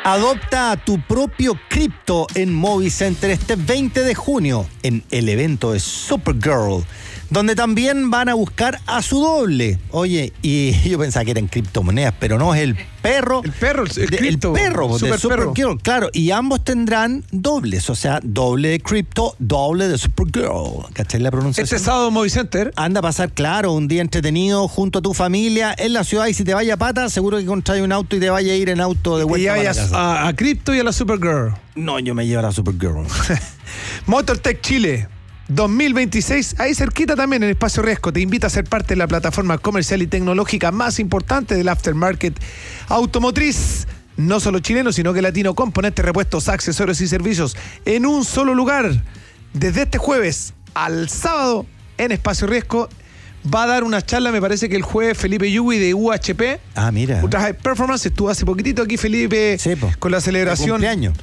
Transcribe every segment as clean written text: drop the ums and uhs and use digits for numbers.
Adopta tu propio cripto en Movicenter este 20 de junio en el evento de Supergirl, donde también van a buscar a su doble. Oye, y yo pensaba que eran criptomonedas, pero no, es el perro. El perro, el cripto. El perro Super de Supergirl, claro. Y ambos tendrán dobles, o sea, doble de cripto, doble de Supergirl. ¿Cachai la pronunciación? Este sábado en Movicenter. Anda a pasar, claro, un día entretenido junto a tu familia en la ciudad, y si te vaya a pata, seguro que contrae un auto y te vaya a ir en auto de vuelta Y vayas a Crypto y a la Supergirl. No, yo me llevo a la Supergirl. Motortech Chile 2026, ahí cerquita también en Espacio Riesgo, te invita a ser parte de la plataforma comercial y tecnológica más importante del aftermarket automotriz. No solo chileno, sino que latino. Componentes, repuestos, accesorios y servicios en un solo lugar. Desde este jueves al sábado en Espacio Riesgo va a dar una charla, me parece que el jueves, Felipe Yugui de UHP. Ah, mira. Ultra High Performance. Estuvo hace poquitito aquí Felipe, sí, con la celebración. ¿De cumpleaños?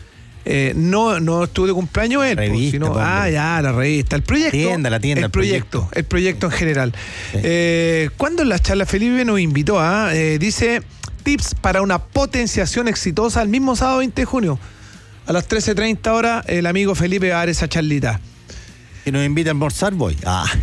No estuvo de cumpleaños él, revista, sino, ya, la revista, el proyecto. La tienda, el proyecto en general. Sí. ¿Cuándo en la charla Felipe nos invitó a? Dice, tips para una potenciación exitosa el mismo sábado 20 de junio. A las 13:30 horas, el amigo Felipe va a dar esa charlita. Que nos invita a almorzar, voy.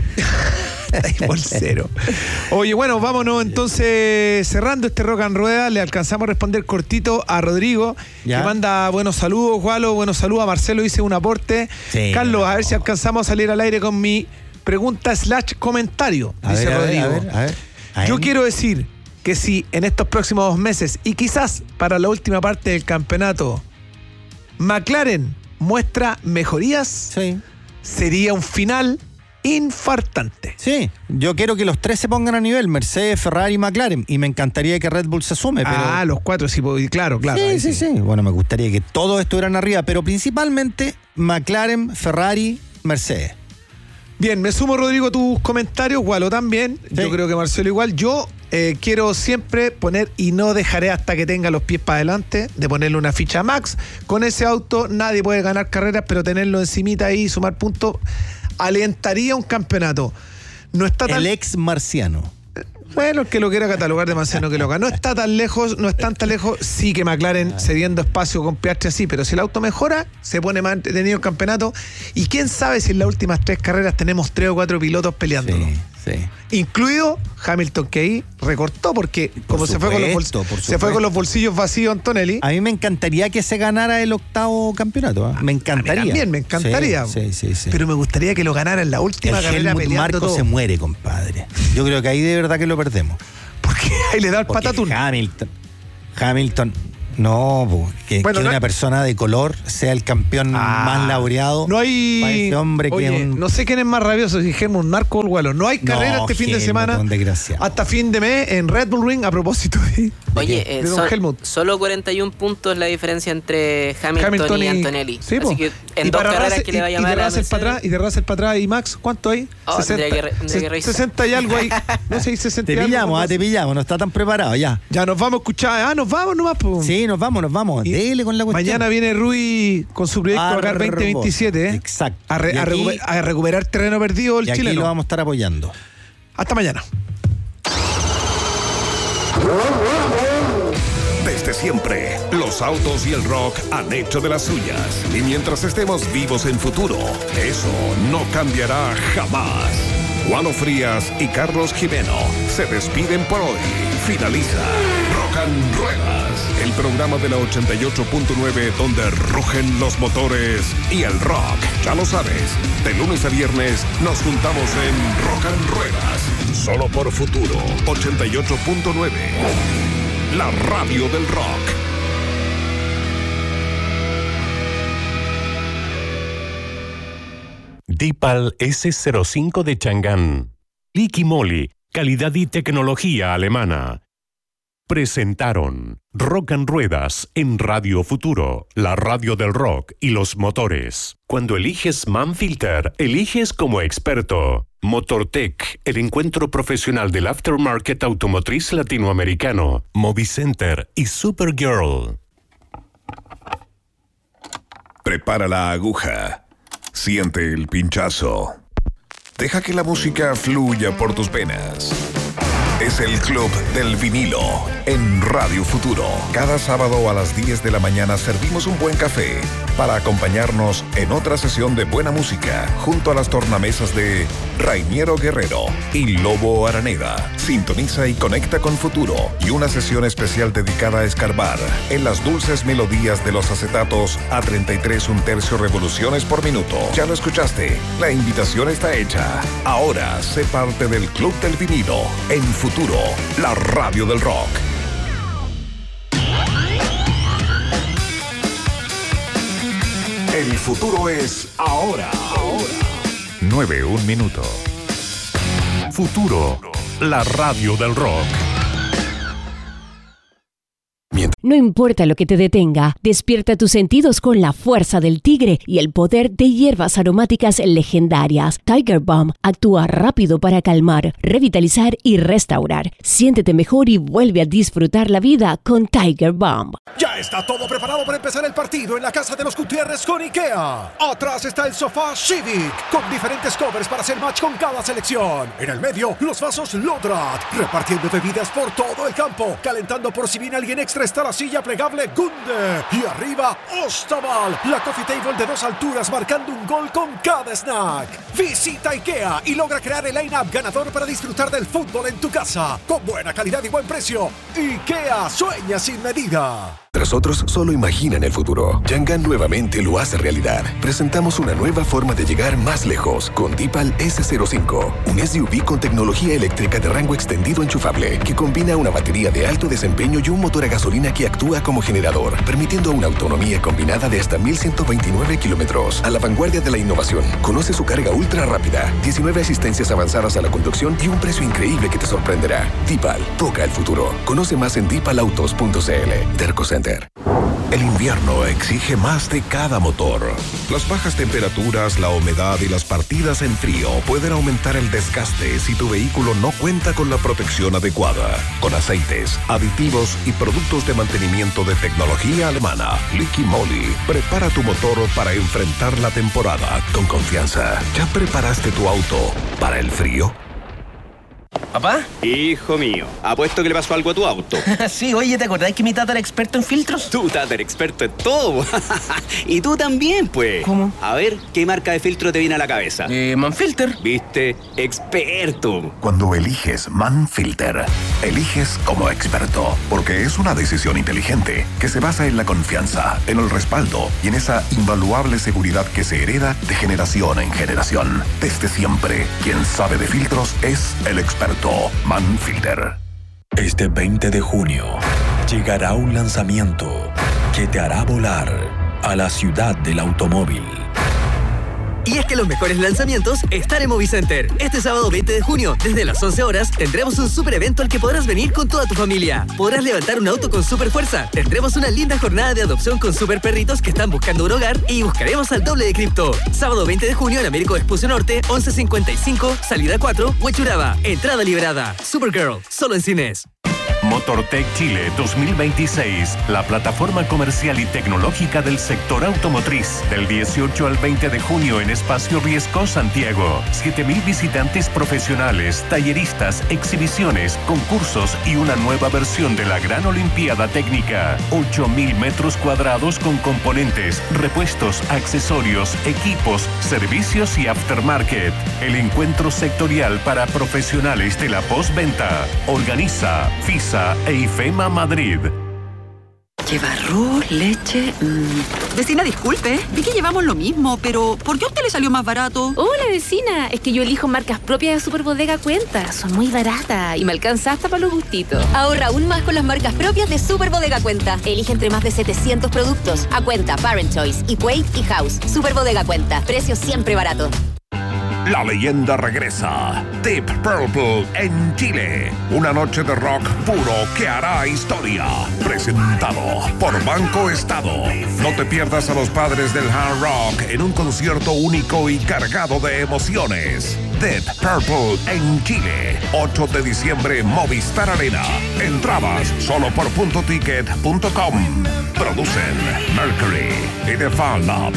Bolsero. Oye, bueno, vámonos entonces cerrando este Rock and Rueda. Le alcanzamos a responder cortito a Rodrigo, ¿ya? Que manda buenos saludos, Gualo, buenos saludos. A Marcelo hice un aporte. Sí, Carlos, a ver si alcanzamos a salir al aire con mi pregunta / comentario, dice Rodrigo. A ver. Yo quiero decir que si en estos próximos 2 meses y quizás para la última parte del campeonato McLaren muestra mejorías, Sí. sería un final infartante. Sí, yo quiero que los tres se pongan a nivel, Mercedes, Ferrari y McLaren, y me encantaría que Red Bull se sume, pero... Los 4, sí, claro. Sí. Bueno, me gustaría que todos estuvieran arriba, pero principalmente McLaren, Ferrari, Mercedes. Bien, me sumo, Rodrigo, a tus comentarios, Gualo también, Sí. Yo creo que Marcelo igual. Yo quiero siempre poner, y no dejaré hasta que tenga los pies para adelante, de ponerle una ficha a Max. Con ese auto nadie puede ganar carreras, pero tenerlo encimita ahí y sumar puntos alentaría un campeonato. No está tan... El ex marciano. Bueno, el que lo quiera catalogar de marciano que lo haga. No está tan lejos, no es tan lejos. Sí que McLaren cediendo espacio con Piastri así, pero si el auto mejora, se pone más entretenido el campeonato. Y quién sabe si en las últimas 3 carreras tenemos 3 o 4 pilotos peleándolo. Sí. Incluido Hamilton, que ahí recortó porque como se fue con los bolsillos vacíos Antonelli. A mí me encantaría que se ganara el 8º campeonato. Me encantaría. A mí también me encantaría. Sí. Pero me gustaría que lo ganara en la última carrera Helmut peleando Marko todo. se muere, compadre. Yo creo que ahí de verdad que lo perdemos. Porque ahí le da el Porque patatún. Hamilton. No, que una persona de color sea el campeón más laureado. No hay. Para ese hombre que es un... No sé quién es más rabioso, si Helmut Marko o el Gualo. No hay carrera este fin de semana. Hasta fin de mes en Red Bull Ring, a propósito de. Oye, solo 41 puntos la diferencia entre Hamilton y Antonelli. Sí, así que en 2 carreras que le vaya a llamar a Mercedes. Y de Russell para atrás, y Max, ¿cuánto hay? 60 y algo ahí. No sé, 60 y algo. Te pillamos, no está tan preparado ya. Ya nos vamos a escuchar. Nos vamos nomás. Sí, nos vamos. Dele con la cuestión. Mañana viene Rui con su proyecto Dakar 2027. Exacto. A recuperar terreno perdido el chileno. Aquí lo vamos a estar apoyando. Hasta mañana. Desde siempre, los autos y el rock han hecho de las suyas. Y mientras estemos vivos en futuro, eso no cambiará jamás. Gualo Frías y Carlos Jimeno se despiden por hoy. Finaliza Rock and Ruedas, el programa de la 88.9 donde rugen los motores y el rock. Ya lo sabes, de lunes a viernes nos juntamos en Rock and Ruedas, solo por Futuro 88.9. La radio del rock. Dipal S05 de Chang'an. Liqui Moly, calidad y tecnología alemana. Presentaron Rock and Ruedas en Radio Futuro, la radio del rock y los motores. Cuando eliges Manfilter, eliges como experto. Motortech, el encuentro profesional del aftermarket automotriz latinoamericano. Movicenter y Supergirl. Prepara la aguja. Siente el pinchazo. Deja que la música fluya por tus venas. es el Club del Vinilo en Radio Futuro. Cada sábado a las 10 de la mañana servimos un buen café para acompañarnos en otra sesión de buena música junto a las tornamesas de Rainiero Guerrero y Lobo Araneda. Sintoniza y conecta con Futuro y una sesión especial dedicada a escarbar en las dulces melodías de los acetatos a 33 1/3 revoluciones por minuto. Ya lo escuchaste, la invitación está hecha. Ahora sé parte del Club del Vinilo en Futuro, la radio del rock. El futuro es ahora. 9:01 minuto. Futuro, la radio del rock. No importa lo que te detenga, despierta tus sentidos con la fuerza del tigre y el poder de hierbas aromáticas legendarias. Tiger Balm actúa rápido para calmar, revitalizar y restaurar. Siéntete mejor y vuelve a disfrutar la vida con Tiger Balm. Ya está todo preparado para empezar el partido en la casa de los Gutiérrez con IKEA. Atrás está el sofá Civic, con diferentes covers para hacer match con cada selección. En el medio, los vasos Lodrat, repartiendo bebidas por todo el campo, calentando por si viene alguien extra está la silla plegable Gunde. Y arriba, Ostaval, la coffee table de 2 alturas marcando un gol con cada snack. Visita IKEA y logra crear el line-up ganador para disfrutar del fútbol en tu casa. Con buena calidad y buen precio. IKEA, sueña sin medida. Tras otros solo imaginan el futuro, Chang'an nuevamente lo hace realidad. Presentamos una nueva forma de llegar más lejos con Deepal S05, un SUV con tecnología eléctrica de rango extendido enchufable que combina una batería de alto desempeño y un motor a gasolina que actúa como generador, permitiendo una autonomía combinada de hasta 1.129 kilómetros. A la vanguardia de la innovación, conoce su carga ultra rápida, 19 asistencias avanzadas a la conducción y un precio increíble que te sorprenderá. Deepal, toca el futuro. Conoce más en deepalautos.cl. Terco Center. El invierno exige más de cada motor. Las bajas temperaturas, la humedad y las partidas en frío pueden aumentar el desgaste si tu vehículo no cuenta con la protección adecuada. Con aceites, aditivos y productos de mantenimiento de tecnología alemana, Liqui Moly prepara tu motor para enfrentar la temporada con confianza. ¿Ya preparaste tu auto para el frío? ¿Papá? Hijo mío, apuesto que le pasó algo a tu auto. Sí, oye, ¿te acordás que mi tata era experto en filtros? Tu tata era experto en todo. Y tú también, pues. ¿Cómo? A ver, ¿qué marca de filtro te viene a la cabeza? Manfilter. ¿Viste? Experto. Cuando eliges Manfilter, eliges como experto, porque es una decisión inteligente que se basa en la confianza, en el respaldo y en esa invaluable seguridad que se hereda de generación en generación. Desde siempre, quien sabe de filtros es el experto Manfilter. Este 20 de junio llegará un lanzamiento que te hará volar a la ciudad del automóvil. Y es que los mejores lanzamientos están en Movicenter. Este sábado 20 de junio, desde las 11 horas, tendremos un super evento al que podrás venir con toda tu familia. Podrás levantar un auto con super fuerza. Tendremos una linda jornada de adopción con super perritos que están buscando un hogar y buscaremos al doble de cripto. Sábado 20 de junio en Américo Vespucio Norte, 1155, salida 4, Huechuraba. Entrada liberada. Supergirl, solo en cines. Motortech Chile 2026, la plataforma comercial y tecnológica del sector automotriz. Del 18 al 20 de junio en Espacio Riesco, Santiago. 7.000 visitantes profesionales, talleristas, exhibiciones, concursos y una nueva versión de la Gran Olimpiada Técnica. 8.000 metros cuadrados con componentes, repuestos, accesorios, equipos, servicios y aftermarket. El encuentro sectorial para profesionales de la postventa. Organiza FISA e IFEMA Madrid. Lleva arroz, leche... Vecina, disculpe, vi que llevamos lo mismo, pero ¿por qué a usted le salió más barato? Hola, vecina, es que yo elijo marcas propias de Superbodega Cuenta. Son muy baratas y me alcanza hasta para los gustitos. Ahorra aún más con las marcas propias de Superbodega Cuenta. Elige entre más de 700 productos. A Cuenta, Parent Choice, Equate y House. Superbodega Cuenta, precios siempre baratos. La leyenda regresa. Deep Purple en Chile. Una noche de rock puro que hará historia. Presentado por Banco Estado. No te pierdas a los padres del hard rock en un concierto único y cargado de emociones. Deep Purple en Chile. 8 de diciembre, Movistar Arena. Entradas solo por .ticket.com. Producen Mercury y The Fan Lab.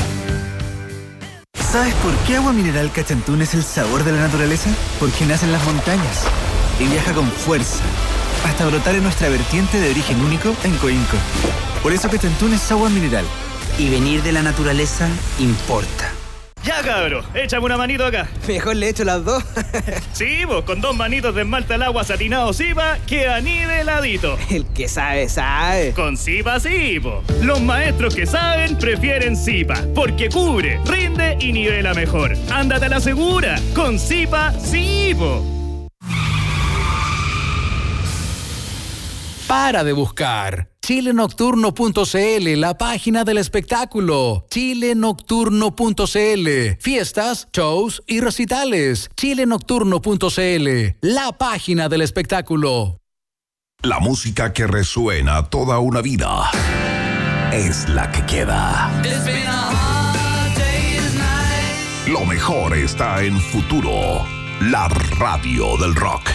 ¿Sabes por qué Agua Mineral Cachantún es el sabor de la naturaleza? Porque nace en las montañas, y viaja con fuerza, hasta brotar en nuestra vertiente de origen único en Coinco. Por eso Petentún es agua mineral. Y venir de la naturaleza importa. Ya, cabro, échame una manito acá. Mejor le echo las dos. Sí, vos, con 2 manitos de esmalte al agua satinado Zipa, queda niveladito. El que sabe, sabe. Con Zipa sí, po. Los maestros que saben prefieren Zipa, porque cubre, rinde y nivela mejor. Ándate a la segura, con Zipa sí, po. Para de buscar. Chilenocturno.cl, la página del espectáculo. Chilenocturno.cl, fiestas, shows y recitales. Chilenocturno.cl, la página del espectáculo. La música que resuena toda una vida es la que queda. Lo mejor está en Futuro, la radio del rock.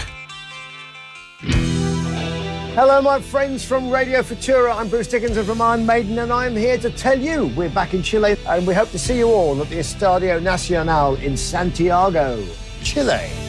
Hello, my friends from Radio Futura. I'm Bruce Dickinson from Iron Maiden, and I'm here to tell you we're back in Chile, and we hope to see you all at the Estadio Nacional in Santiago, Chile.